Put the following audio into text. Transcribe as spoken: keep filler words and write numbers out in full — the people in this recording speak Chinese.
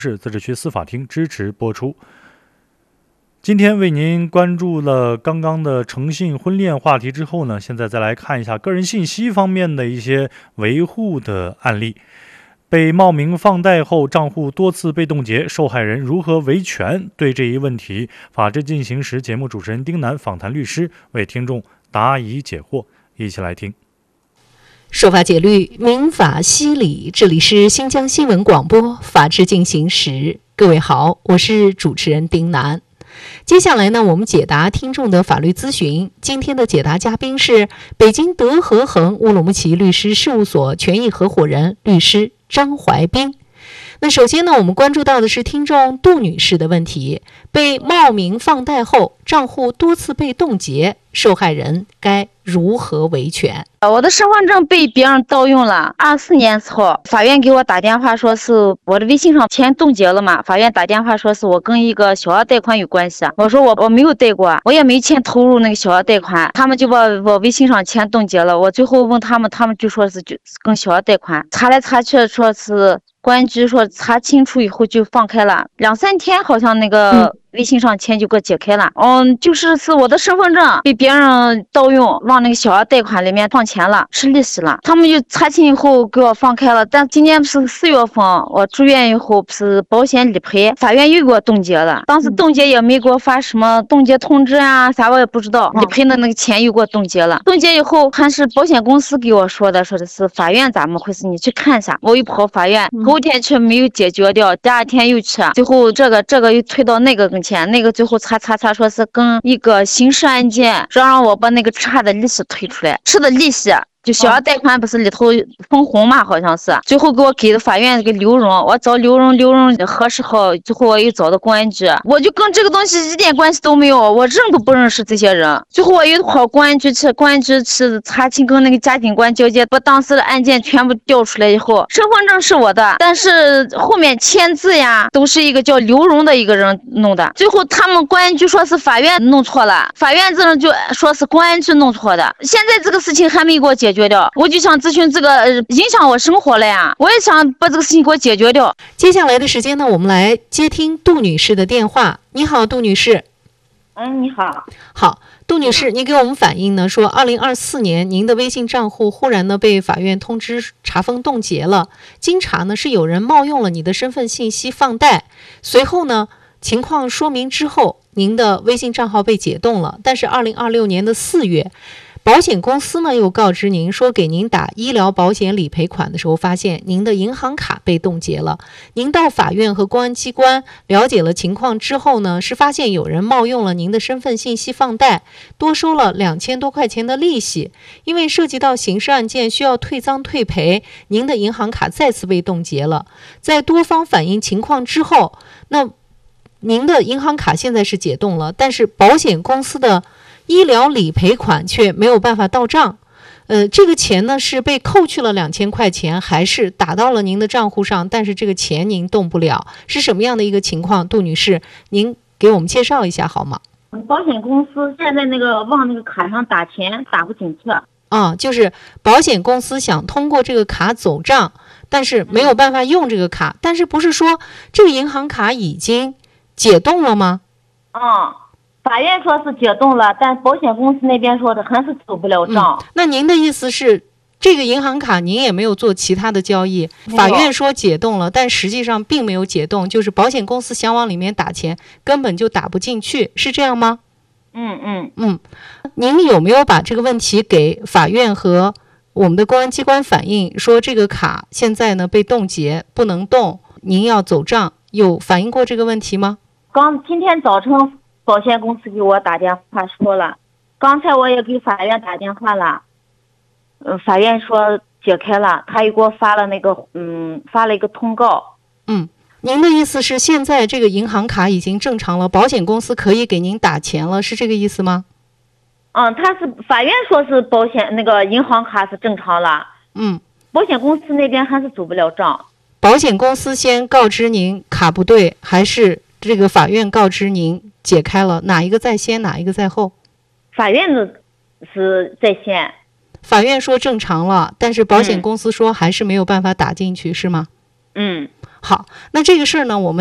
市自治区司法厅支持播出。今天为您关注了刚刚的诚信婚恋话题之后呢，现在再来看一下个人信息方面的一些维护的案例。被冒名放贷后账户多次被冻结，受害人如何维权？对这一问题，法治进行时节目主持人丁楠访谈律师，为听众答疑解惑。一起来听。 说法解律，民法析理，这里是新疆新闻广播法治进行时。各位好，我是主持人丁楠。接下来呢，我们解答听众的法律咨询。今天的解答嘉宾是北京德和恒乌鲁木齐律师事务所权益合伙人律师张怀斌。那首先呢，我们关注到的是听众杜女士的问题，被冒名放贷后账户多次被冻结，受害人该如何维权？ 我的身份证被别人盗用了，二四年时候法院给我打电话说是我的微信上钱冻结了嘛，法院打电话说是我跟一个小额贷款有关系，我说我我没有贷过，我也没钱投入那个小额贷款，他们就把我微信上钱冻结了，我最后问他们，他们就说是就跟小额贷款，查来查去说是公安局说查清楚以后就放开了，两三天好像那个、嗯微信上钱就给我解开了，嗯，就是是我的身份证被别人盗用，往那个小额贷款里面放钱了，吃利息了。他们就查清以后给我放开了，但今年不是四月份我住院以后不是保险理赔，法院又给我冻结了。当时冻结也没给我发什么冻结通知啊，啥我也不知道。理赔的那个钱又给我冻结了，冻结以后还是保险公司给我说的，说的是法院咋么回事，你去看一下。我又跑法院，头天去没有解决掉，第二天又去，最后这个这个又推到那个跟前，那个最后查查查说是跟一个刑事案件，说让我把那个差的利息退出来，吃的利息就小额贷款不是里头分红嘛，好像是最后给我给的法院给刘荣，我找刘荣，刘荣核实好，最后我又找到公安局，我就跟这个东西一点关系都没有，我认都不认识这些人。最后我又跑公安局去，公安局去查清跟那个家庭官交接，把当时的案件全部调出来以后，身份证是我的，但是后面签字呀都是一个叫刘荣的一个人弄的。最后他们公安局说是法院弄错了，法院这人就说是公安局弄错的。现在这个事情还没给我解决掉，我就想咨询这个、呃、影响我生活了呀，我也想把这个事情给我解决掉。 接下来的时间呢，我们来接听杜女士的电话。你好，杜女士。 嗯，你好。 好，杜女士，您给我们反映呢，说二零二四年您的微信账户忽然呢被法院通知查封冻结了，经查呢是有人冒用了你的身份信息放贷，随后呢情况说明之后，您的微信账号被解冻了，但是二零二六年的四月。保险公司呢又告知您说，给您打医疗保险理赔款的时候，发现您的银行卡被冻结了。您到法院和公安机关了解了情况之后呢，是发现有人冒用了您的身份信息放贷，多收了两千多块钱的利息。因为涉及到刑事案件，需要退赃退赔，您的银行卡再次被冻结了。在多方反映情况之后，那您的银行卡现在是解冻了，但是保险公司的医疗理赔款却没有办法到账，呃，这个钱呢是被扣去了两千块钱，还是打到了您的账户上，但是这个钱您动不了，是什么样的一个情况？杜女士，您给我们介绍一下好吗？ 保险公司现在那个往那个卡上打钱打不进去。 啊，就是保险公司想通过这个卡走账，但是没有办法用这个卡，但是不是说这个银行卡已经解冻了吗？ 嗯。法院说是解冻了，但保险公司那边说的还是走不了账、 嗯、那您的意思是这个银行卡您也没有做其他的交易，法院说解冻了，但实际上并没有解冻，就是保险公司想往里面打钱根本就打不进去，是这样吗？ 嗯嗯嗯，您有没有把这个问题给法院和我们的公安机关反映，说这个卡现在呢被冻结不能动，您要走账，有反映过这个问题吗？ 刚今天早晨保险公司给我打电话说了，刚才我也给法院打电话了，呃，法院说解开了，他又给我发了那个，嗯，发了一个通告。 嗯，您的意思是现在这个银行卡已经正常了，保险公司可以给您打钱了，是这个意思吗？ 嗯，他是法院说是保险那个银行卡是正常了， 嗯， 保险公司那边还是走不了账。 保险公司先告知您卡不对，还是这个法院告知您解开了，哪一个在先，哪一个在后？ 法院的是在先。 法院说正常了，但是保险公司说还是没有办法打进去、嗯、是吗？ 嗯， 好，那这个事儿呢，我们